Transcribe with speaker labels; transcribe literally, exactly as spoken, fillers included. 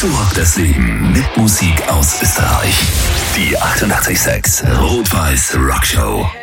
Speaker 1: So rockt das Leben mit Musik aus Österreich. Die achtundachtzig Komma sechs Rot-Weiß Rock Show.